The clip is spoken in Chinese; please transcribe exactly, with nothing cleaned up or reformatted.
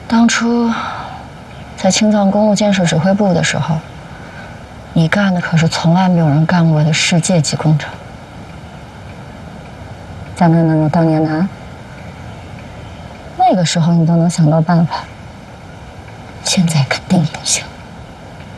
当初在青藏公路建设指挥部的时候，你干的可是从来没有人干过的世界级工程。咱们能有当年难，那个时候你都能想到办法，现在肯定不行。